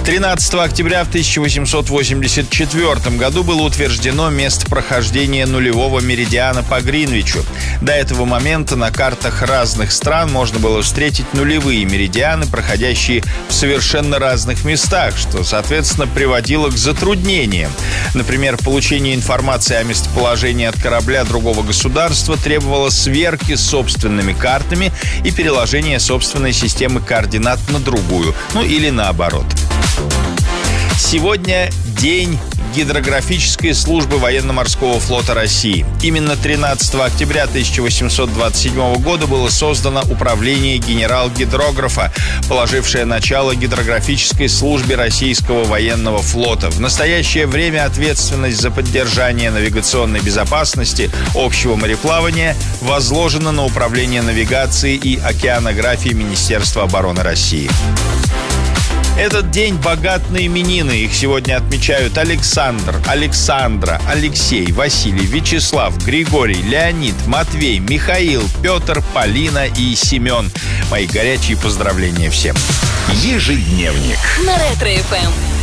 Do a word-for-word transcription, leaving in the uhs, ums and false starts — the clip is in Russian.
тринадцатого октября в тысяча восемьсот восемьдесят четвёртом году было утверждено место прохождения нулевого меридиана по Гринвичу. До этого момента на картах разных стран можно было встретить нулевые меридианы, проходящие в совершенно разных местах, что, соответственно, приводило к затруднениям. Например, получение информации о местоположении от корабля другого государства требовало сверки с собственными картами и переложения собственной системы координат на другую, ну или наоборот. Сегодня день гидрографической службы военно-морского флота России. Именно тринадцатого октября тысяча восемьсот двадцать седьмого года было создано Управление генерал-гидрографа, положившее начало гидрографической службе российского военного флота. В настоящее время ответственность за поддержание навигационной безопасности общего мореплавания возложена на Управление навигации и океанографии Министерства обороны России. Этот день богат на именины. Их сегодня отмечают Александр, Александра, Алексей, Василий, Вячеслав, Григорий, Леонид, Матвей, Михаил, Петр, Полина и Семен. Мои горячие поздравления всем. Ежедневник на Ретро-эф эм.